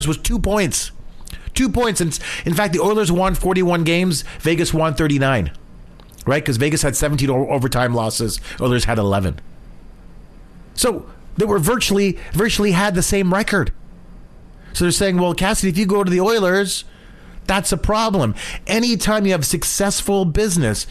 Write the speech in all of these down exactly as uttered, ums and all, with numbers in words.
was two points. Two points. And in fact, the Oilers won forty-one games. Vegas won thirty-nine. Right? Because Vegas had seventeen overtime losses. Oilers had eleven. So they were virtually, virtually had the same record. So they're saying, well, Cassidy, if you go to the Oilers, that's a problem. Anytime you have successful business,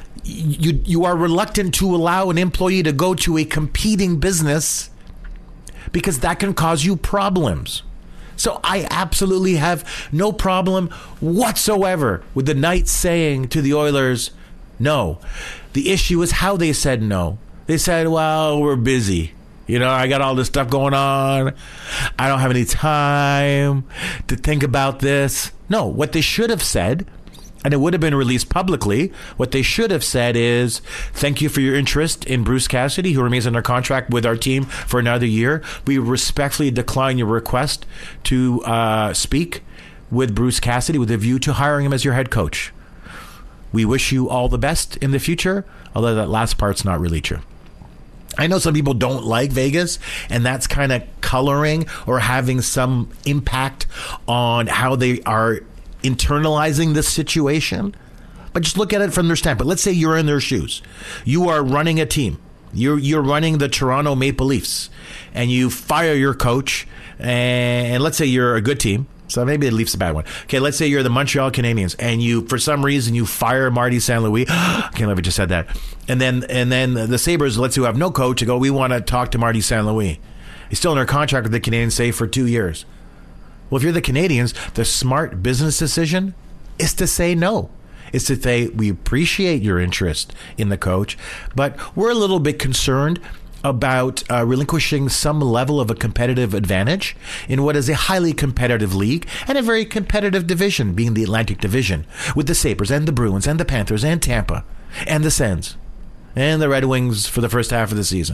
you you are reluctant to allow an employee to go to a competing business because that can cause you problems. So I absolutely have no problem whatsoever with the Knights saying to the Oilers, no. The issue is how they said no. They said, well, we're busy. You know, I got all this stuff going on. I don't have any time to think about this. No, what they should have said, and it would have been released publicly, what they should have said is, thank you for your interest in Bruce Cassidy, who remains under contract with our team for another year. We respectfully decline your request to uh, speak with Bruce Cassidy with a view to hiring him as your head coach. We wish you all the best in the future, although that last part's not really true. I know some people don't like Vegas, and that's kind of coloring or having some impact on how they are internalizing this situation. But just look at it from their standpoint. Let's say you're in their shoes. You are running a team. You're you're running the Toronto Maple Leafs, and you fire your coach. And let's say you're a good team. So maybe the Leafs a bad one. Okay, let's say you're the Montreal Canadiens, and you, for some reason, you fire Marty Saint Louis. I can't believe I just said that. And then and then the Sabres, let's say, who have no coach, go, we want to talk to Marty Saint Louis. He's still under contract with the Canadiens, say, for two years. Well, if you're the Canadiens, the smart business decision is to say no. Is to say, we appreciate your interest in the coach, but we're a little bit concerned about uh, relinquishing some level of a competitive advantage in what is a highly competitive league and a very competitive division, being the Atlantic Division, with the Sabres and the Bruins and the Panthers and Tampa and the Sens and the Red Wings for the first half of the season.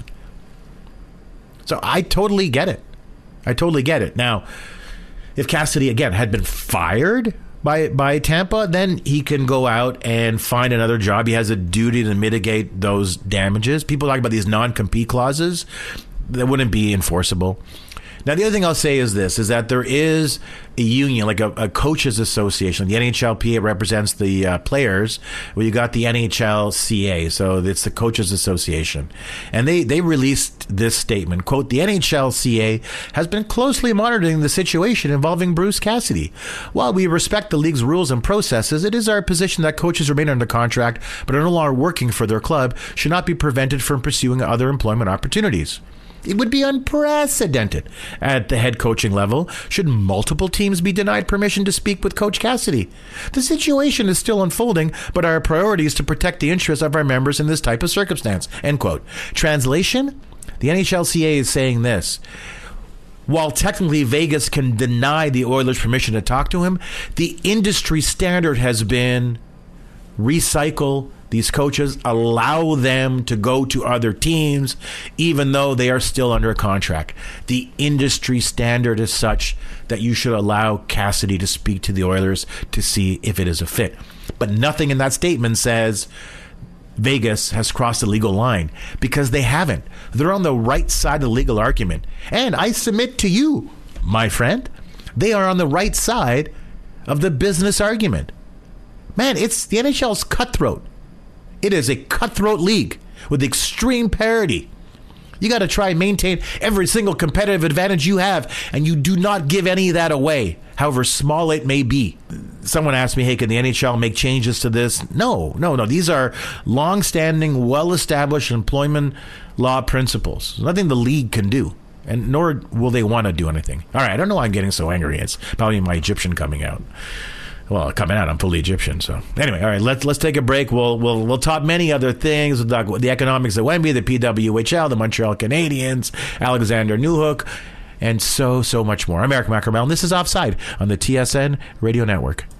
So I totally get it. I totally get it. Now, if Cassidy, again, had been fired by by Tampa, then he can go out and find another job. He has a duty to mitigate those damages. People talk about these non-compete clauses that wouldn't be enforceable. Now, the other thing I'll say is this, is that there is a union, like a, a coaches association. The N H L P A represents the uh, players. Well, you got the N H L C A, so it's the coaches association. And they, they released this statement, quote, the N H L C A has been closely monitoring the situation involving Bruce Cassidy. While we respect the league's rules and processes, it is our position that coaches remain under contract but are no longer working for their club should not be prevented from pursuing other employment opportunities. It would be unprecedented at the head coaching level should multiple teams be denied permission to speak with Coach Cassidy. The situation is still unfolding, but our priority is to protect the interests of our members in this type of circumstance. End quote. Translation? The N H L C A is saying this. While technically Vegas can deny the Oilers permission to talk to him, the industry standard has been recycle these coaches, allow them to go to other teams, even though they are still under a contract. The industry standard is such that you should allow Cassidy to speak to the Oilers to see if it is a fit. But nothing in that statement says Vegas has crossed the legal line, because they haven't. They're on the right side of the legal argument. And I submit to you, my friend, they are on the right side of the business argument. Man, it's the N H L's cutthroat. It is a cutthroat league with extreme parity. You got to try and maintain every single competitive advantage you have, and you do not give any of that away, however small it may be. Someone asked me, hey, can the N H L make changes to this? No, no, no. These are long-standing, well-established employment law principles. Nothing the league can do, and nor will they want to do anything. All right, I don't know why I'm getting so angry. It's probably my Egyptian coming out. Well, coming out, I'm fully Egyptian. So anyway, all right, let's let's take a break. We'll we'll we'll talk many other things. We'll talk the economics of Wemby, the P W H L, the Montreal Canadiens, Alexander Newhook, and so so much more. I'm Eric Mackermell, and this is Offside on the T S N Radio Network.